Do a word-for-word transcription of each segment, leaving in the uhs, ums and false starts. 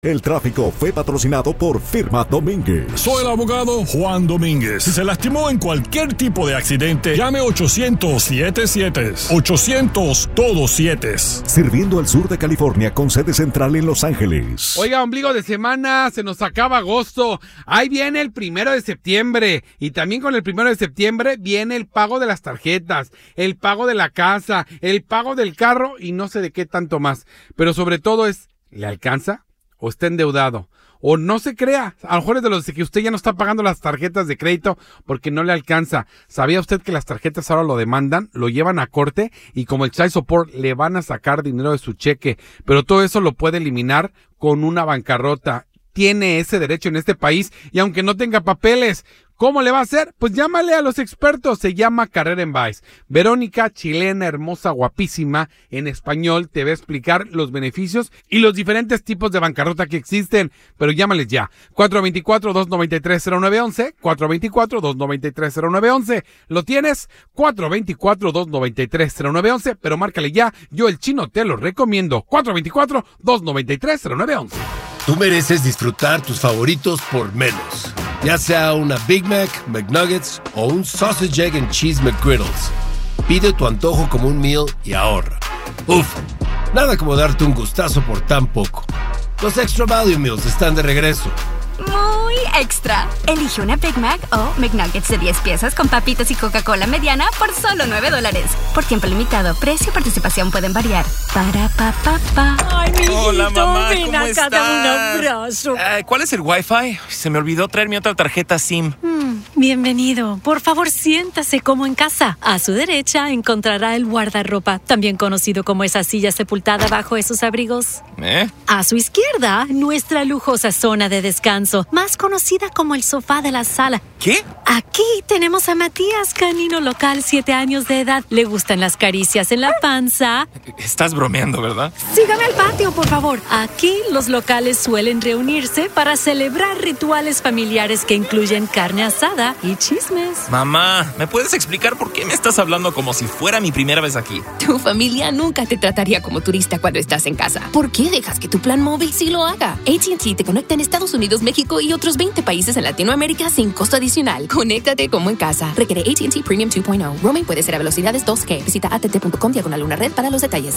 El tráfico fue patrocinado por Firma Domínguez. Soy el abogado Juan Domínguez. Si se lastimó en cualquier tipo de accidente, llame ochocientos siete siete. ochocientos todos siete. Sirviendo al sur de California con sede central en Los Ángeles. Oiga, ombligo de semana, se nos acaba agosto. Ahí viene el primero de septiembre. Y también con el primero de septiembre viene el pago de las tarjetas, el pago de la casa, el pago del carro y no sé de qué tanto más. Pero sobre todo es, ¿le alcanza? O está endeudado, o no se crea, a lo mejor es de los que usted ya no está pagando las tarjetas de crédito porque no le alcanza. ¿Sabía usted que las tarjetas ahora lo demandan, lo llevan a corte y como el child support le van a sacar dinero de su cheque? Pero todo eso lo puede eliminar con una bancarrota. Tiene ese derecho en este país y aunque no tenga papeles, ¿cómo le va a hacer? Pues llámale a los expertos, se llama Carrera en Vice. Verónica, chilena, hermosa, guapísima, en español, te va a explicar los beneficios y los diferentes tipos de bancarrota que existen, pero llámales ya. cuatro dos cuatro, dos nueve tres, cero nueve uno uno, cuatro dos cuatro, dos nueve tres, cero nueve uno uno. ¿Lo tienes? cuatro dos cuatro, dos nueve tres, cero nueve uno uno, pero márcale ya, yo el chino te lo recomiendo. cuatro dos cuatro, dos nueve tres, cero nueve uno uno. Tú mereces disfrutar tus favoritos por menos. Ya sea una Big Mac, McNuggets o un Sausage, Egg and Cheese McGriddles. Pide tu antojo como un meal y ahorra. Uf, nada como darte un gustazo por tan poco. Los Extra Value Meals están de regreso. Muy extra. Elige una Big Mac o McNuggets de diez piezas con papitas y Coca-Cola mediana por solo nueve dólares. Por tiempo limitado, precio y participación pueden variar. Para pa pa pa. Ay, mi Hola, hijito, mamá, ven ¿cómo acá, estás? dame un abrazo. Uh, ¿Cuál es el Wi-Fi? Se me olvidó traer mi otra tarjeta SIM. Mm, bienvenido. Por favor, siéntase como en casa. A su derecha encontrará el guardarropa, también conocido como esa silla sepultada bajo esos abrigos. ¿Eh? A su izquierda, nuestra lujosa zona de descanso, más conocida como el sofá de la sala. ¿Qué? Aquí tenemos a Matías, canino local, siete años de edad. Le gustan las caricias en la panza. Estás bromeando, ¿verdad? Sígame al patio, por favor. Aquí los locales suelen reunirse para celebrar rituales familiares que incluyen carne asada y chismes. Mamá, ¿me puedes explicar por qué me estás hablando como si fuera mi primera vez aquí? Tu familia nunca te trataría como turista cuando estás en casa. ¿Por qué dejas que tu plan móvil sí lo haga? A T and T te conecta en Estados Unidos, México y otros veinte países en Latinoamérica sin costo adicional. Conéctate como en casa. Requiere A T and T Premium dos punto cero. Roaming puede ser a velocidades dos G. Visita a t t punto com diagonal una red para los detalles.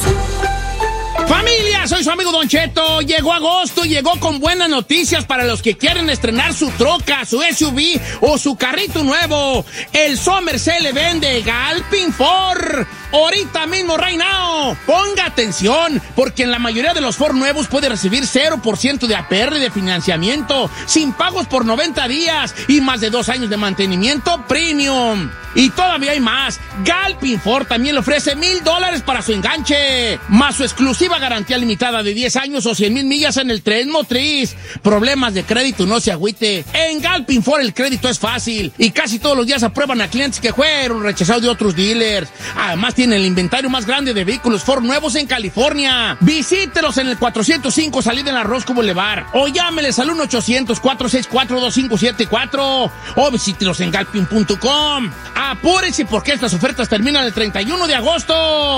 ¡Familia! Soy su amigo Don Cheto. Llegó agosto, llegó con buenas noticias para los que quieren estrenar su troca, su S U V o su carrito nuevo. El Summer Sale vende Galpin Ford. Ahorita mismo, right now. Ponga atención, porque en la mayoría de los Ford nuevos puede recibir cero por ciento de A P R de financiamiento, sin pagos por noventa días y más de dos años de mantenimiento premium. Y todavía hay más. Galpin Ford también le ofrece mil dólares para su enganche, más su exclusiva garantía limitada de diez años o cien mil millas en el tren motriz. Problemas de crédito, no se agüite. En Galpin Ford el crédito es fácil y casi todos los días aprueban a clientes que fueron rechazados de otros dealers. Además tienen el inventario más grande de vehículos Ford nuevos en California. Visítelos en el cuatrocientos cinco salida en la Roscoe Boulevard o llámeles al uno ochocientos, cuatro seis cuatro, dos cinco siete cuatro o visítelos en galpin punto com. Apúrense porque estas ofertas terminan el treinta y uno de agosto.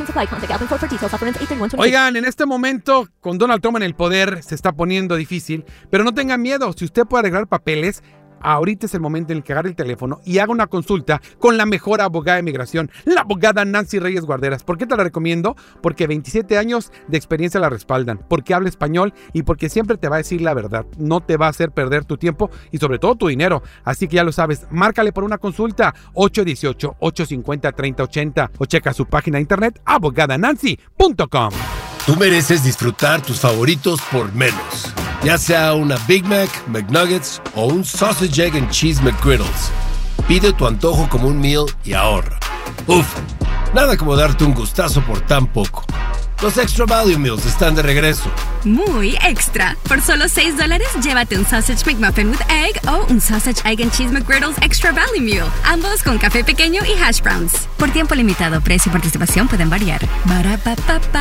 Oigan, en este momento, con Donald Trump en el poder, se está poniendo difícil, pero no tengan miedo. Si usted puede arreglar papeles, ahorita es el momento en el que agarre el teléfono y haga una consulta con la mejor abogada de migración, la abogada Nancy Reyes Guarderas. ¿Por qué te la recomiendo? Porque veintisiete años de experiencia la respaldan, porque habla español y porque siempre te va a decir la verdad. No te va a hacer perder tu tiempo y sobre todo tu dinero. Así que ya lo sabes, márcale por una consulta ocho uno ocho, ocho cinco cero, tres cero ocho cero o checa su página de internet abogada nancy punto com. Tú mereces disfrutar tus favoritos por menos. Ya sea una Big Mac, McNuggets o un Sausage, Egg and Cheese McGriddles. Pide tu antojo como un meal y ahorra. Uf, nada como darte un gustazo por tan poco. Los Extra Value Meals están de regreso. Muy extra. Por solo seis dólares, llévate un Sausage McMuffin with Egg o un Sausage, Egg and Cheese McGriddles Extra Value Meal. Ambos con café pequeño y hash browns. Por tiempo limitado, precio y participación pueden variar. Para pa pa pa.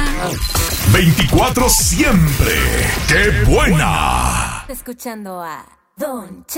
veinticuatro siempre. ¡Qué buena! Escuchando a Don Cheto.